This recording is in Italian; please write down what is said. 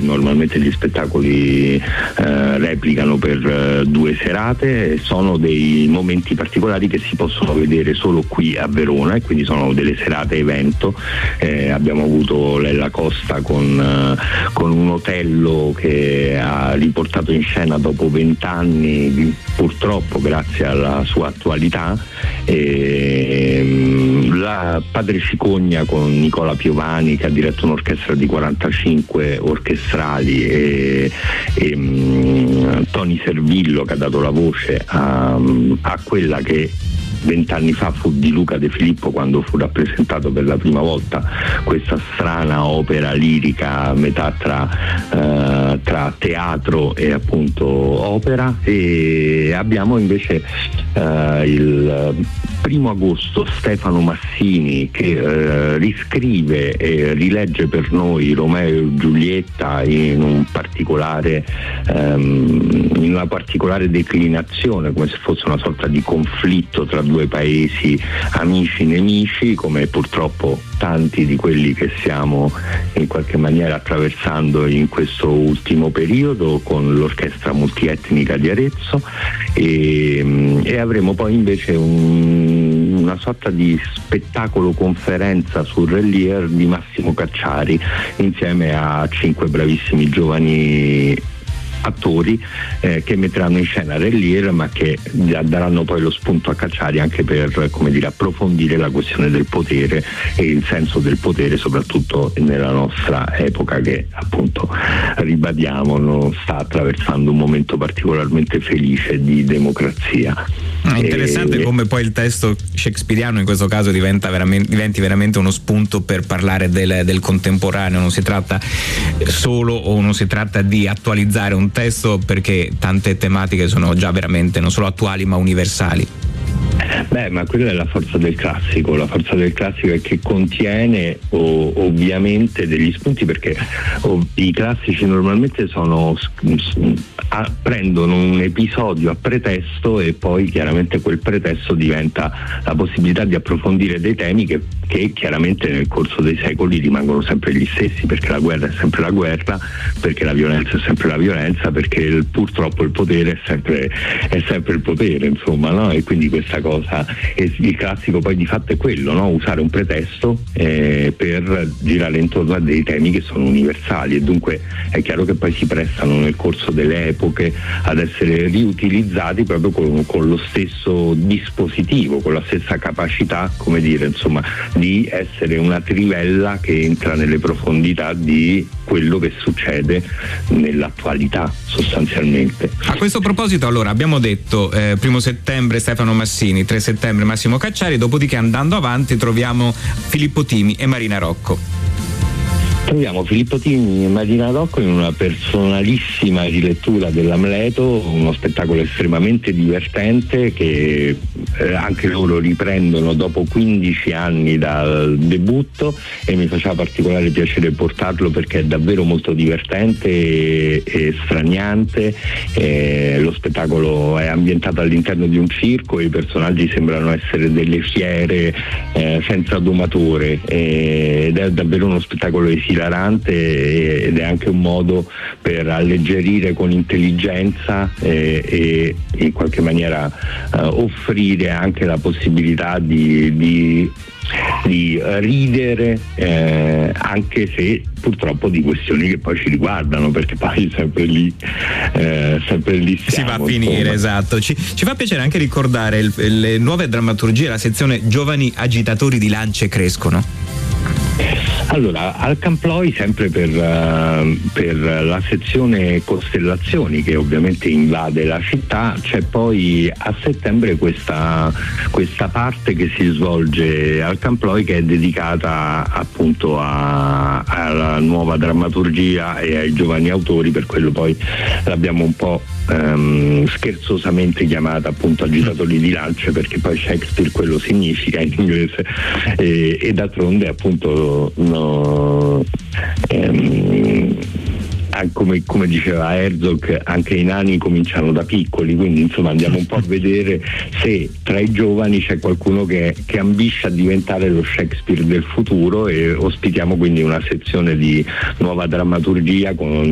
normalmente gli spettacoli replicano per 2 serate, sono dei momenti particolari che si possono vedere solo qui a Verona, e quindi sono delle serate evento. Abbiamo avuto Lella Costa con un Otello che ha riportato in scena dopo 20 anni, purtroppo grazie alla sua attualità, la Padre Cicogna con Nicola Piovani, che ha diretto un'orchestra di 45 orchestrali, e Tony Servillo, che ha dato la voce a quella che 20 anni fa fu di Luca De Filippo, quando fu rappresentato per la prima volta questa strana opera lirica a metà tra teatro e appunto opera. E abbiamo invece il 1° agosto Stefano Massini, che riscrive e rilegge per noi Romeo e Giulietta in una particolare declinazione, come se fosse una sorta di conflitto tra 2 paesi amici nemici, come purtroppo tanti di quelli che stiamo in qualche maniera attraversando in questo ultimo periodo, con l'orchestra multietnica di Arezzo. E avremo poi invece una sorta di spettacolo conferenza sul Relier di Massimo Cacciari, insieme a 5 bravissimi giovani attori che metteranno in scena Relier, ma che daranno poi lo spunto a Cacciari anche per, come dire, approfondire la questione del potere e il senso del potere, soprattutto nella nostra epoca, che appunto, ribadiamo, sta attraversando un momento particolarmente felice di democrazia. Interessante come poi il testo shakespeariano in questo caso diventi veramente uno spunto per parlare del contemporaneo. Non si tratta solo, o non si tratta di attualizzare un testo, perché tante tematiche sono già veramente non solo attuali ma universali. Ma quella è la forza del classico. La forza del classico è che contiene ovviamente degli spunti, perché i classici normalmente prendono un episodio a pretesto, e poi chiaramente quel pretesto diventa la possibilità di approfondire dei temi che chiaramente nel corso dei secoli rimangono sempre gli stessi, perché la guerra è sempre la guerra, perché la violenza è sempre la violenza, perché purtroppo il potere è sempre il potere, insomma, no? E quindi questa cosa, e il classico poi di fatto è quello, no? Usare un pretesto per girare intorno a dei temi che sono universali, e dunque è chiaro che poi si prestano nel corso delle epoche ad essere riutilizzati proprio con lo stesso dispositivo, con la stessa capacità, come dire, insomma, di essere una trivella che entra nelle profondità di quello che succede nell'attualità, sostanzialmente. A questo proposito, allora, abbiamo detto 1° settembre Stefano Massini, 3 settembre Massimo Cacciari, dopodiché andando avanti troviamo Filippo Timi e Marina Rocco. Troviamo Filippo Timi e Marina Rocco in una personalissima rilettura dell'Amleto, uno spettacolo estremamente divertente che anche loro riprendono dopo 15 anni dal debutto, e mi faceva particolare piacere portarlo perché è davvero molto divertente e straniante. Lo spettacolo è ambientato all'interno di un circo e i personaggi sembrano essere delle fiere senza domatore, ed è davvero uno spettacolo esilarante, ed è anche un modo per alleggerire con intelligenza e in qualche maniera offrire anche la possibilità di ridere, anche se purtroppo di questioni che poi ci riguardano, perché poi sempre lì siamo, si va a finire, insomma. Esatto. Ci fa piacere anche ricordare le nuove drammaturgie, la sezione Giovani agitatori di lance crescono. Allora, al Camploi, sempre per la sezione Costellazioni, che ovviamente invade la città, c'è poi a settembre questa parte che si svolge al Camploi, che è dedicata appunto alla nuova drammaturgia e ai giovani autori. Per quello poi l'abbiamo un po' scherzosamente chiamata appunto agitatori di lance, perché poi Shakespeare quello significa in inglese, e d'altronde appunto come diceva Herzog, anche i nani cominciano da piccoli, quindi insomma andiamo un po' a vedere se tra i giovani c'è qualcuno che ambisce a diventare lo Shakespeare del futuro, e ospitiamo quindi una sezione di nuova drammaturgia con